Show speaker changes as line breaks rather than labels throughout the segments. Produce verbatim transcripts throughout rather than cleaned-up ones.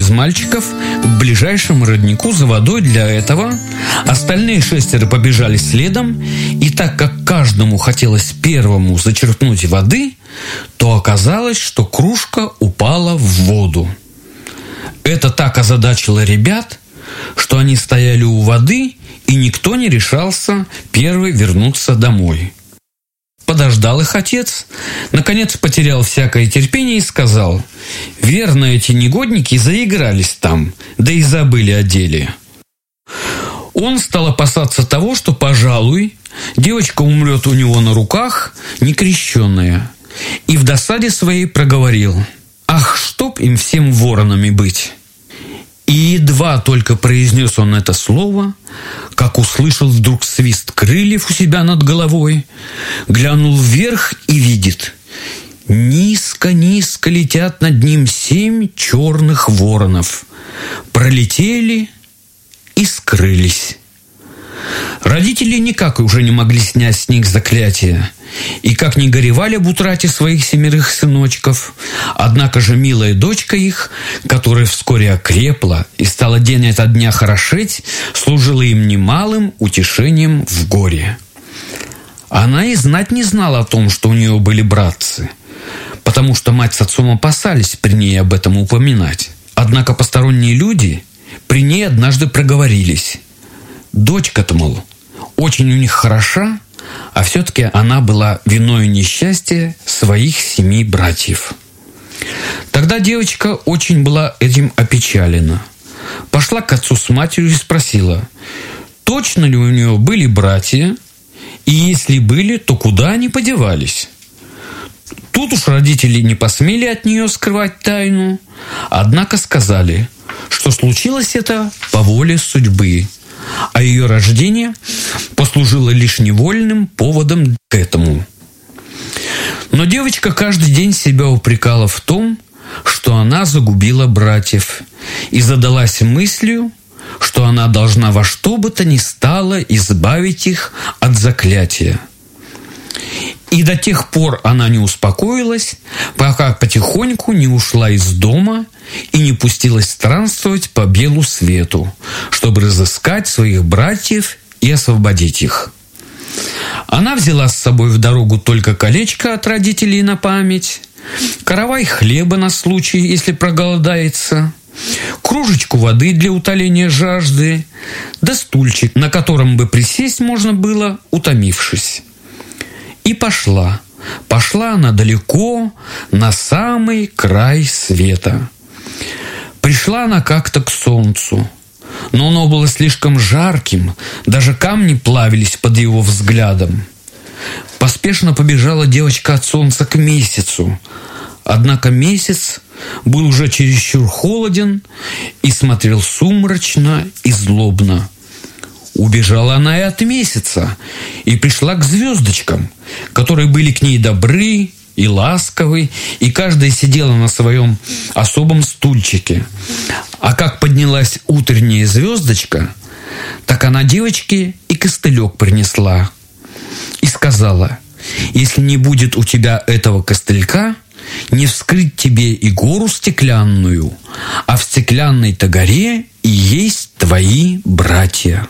из мальчиков к ближайшему роднику за водой для этого. Остальные шестеро побежали следом, и так как каждому хотелось первому зачерпнуть воды, то оказалось, что кружка упала в воду. Это так озадачило ребят, что они стояли у воды, и никто не решался первый вернуться домой. Подождал их отец, наконец потерял всякое терпение и сказал: «Верно, эти негодники заигрались там, да и забыли о деле». Он стал опасаться того, что, пожалуй, девочка умрет у него на руках, некрещенная, и в досаде своей проговорил: «Ах, чтоб им всем воронами быть!» И едва только произнес он это слово, как услышал вдруг свист крыльев у себя над головой, глянул вверх и видит: низко-низко летят над ним семь черных воронов. Пролетели и скрылись. Родители никак уже не могли снять с них заклятие, и как ни горевали об утрате своих семерых сыночков, однако же милая дочка их, которая вскоре окрепла и стала день ото дня хорошеть, служила им немалым утешением в горе. Она и знать не знала о том, что у нее были братцы, потому что мать с отцом опасались при ней об этом упоминать. Однако посторонние люди при ней однажды проговорились: «Дочка-то, мол, очень у них хороша, а все-таки она была виною несчастья своих семи братьев». Тогда девочка очень была этим опечалена. Пошла к отцу с матерью и спросила, точно ли у нее были братья, и если были, то куда они подевались. Тут уж родители не посмели от нее скрывать тайну, однако сказали, что случилось это по воле судьбы, а ее рождение послужило лишь невольным поводом к этому. Но девочка каждый день себя упрекала в том, что она загубила братьев, и задалась мыслью, что она должна во что бы то ни стало избавить их от заклятия. И до тех пор она не успокоилась, пока потихоньку не ушла из дома и не пустилась странствовать по белу свету, чтобы разыскать своих братьев и освободить их. Она взяла с собой в дорогу только колечко от родителей на память, каравай хлеба на случай, если проголодается, кружечку воды для утоления жажды, да стульчик, на котором бы присесть можно было, утомившись. И пошла. Пошла она далеко, на самый край света. Пришла она как-то к солнцу, но оно было слишком жарким, даже камни плавились под его взглядом. Поспешно побежала девочка от солнца к месяцу, однако месяц был уже чересчур холоден и смотрел сумрачно и злобно. Убежала она и от месяца, и пришла к звездочкам, которые были к ней добры и ласковы, и каждая сидела на своем особом стульчике. А как поднялась утренняя звездочка, так она девочке и костылек принесла. И сказала: «Если не будет у тебя этого костылька, не вскрыть тебе и гору стеклянную, а в стеклянной-то горе и есть твои братья».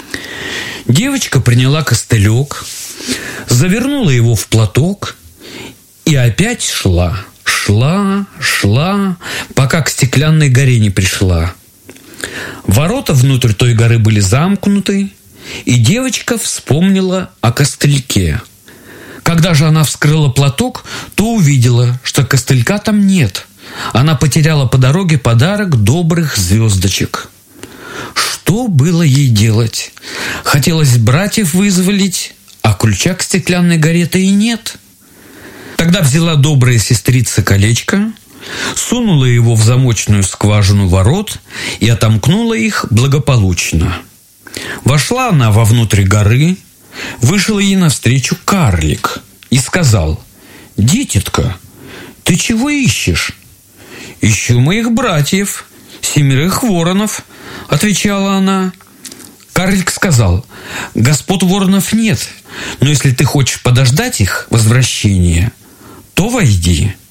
Девочка приняла костылек, завернула его в платок и опять шла, шла, шла, пока к стеклянной горе не пришла. Ворота внутрь той горы были замкнуты, и девочка вспомнила о костыльке. Когда же она вскрыла платок, то увидела, что костылька там нет. Она потеряла по дороге подарок добрых звездочек. Что было ей делать? Хотелось братьев вызволить, а ключа к стеклянной горе-то и нет. Тогда взяла добрая сестрица колечко, сунула его в замочную скважину ворот и отомкнула их благополучно. Вошла она вовнутрь горы, вышел ей навстречу карлик и сказал: «Дитятка, ты чего ищешь?» «Ищу моих братьев, семерых воронов», — отвечала она. Карлик сказал: «Господ воронов нет, но если ты хочешь подождать их возвращения, то войди».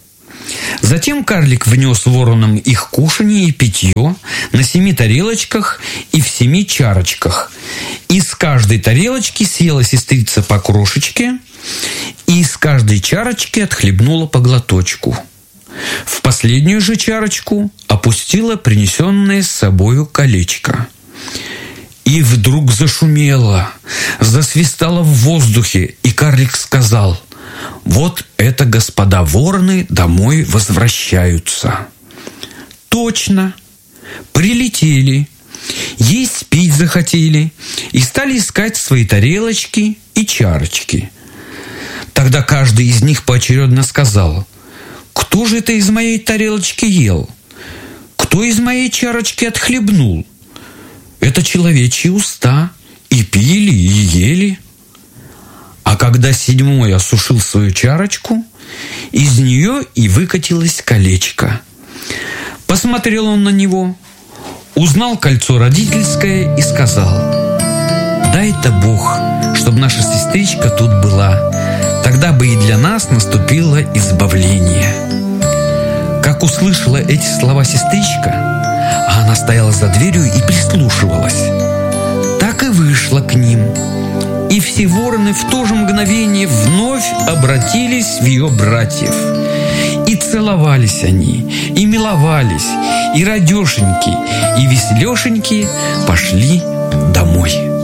Затем карлик внес воронам их кушанье и питье на семи тарелочках и в семи чарочках. Из каждой тарелочки съела сестрица по крошечке, и из каждой чарочки отхлебнула по глоточку. В последнюю же чарочку опустила принесенное с собою колечко. И вдруг зашумело, засвистало в воздухе, и карлик сказал: «Вот это, господа вороны, домой возвращаются». Точно, прилетели, есть пить захотели и стали искать свои тарелочки и чарочки. Тогда каждый из них поочередно сказал: «Кто же это из моей тарелочки ел? Кто из моей чарочки отхлебнул? Это человечьи уста, и пили, и ели». А когда седьмой осушил свою чарочку, из нее и выкатилось колечко. Посмотрел он на него, узнал кольцо родительское и сказал: «Дай-то Бог, чтобы наша сестричка тут была, тогда бы и для нас наступило избавление». Как услышала эти слова сестричка, а она стояла за дверью и прислушивалась, так и вышла к ним. И все вороны в то же мгновение вновь обратились в ее братьев. И целовались они, и миловались, и радешеньки, и веселешеньки пошли домой.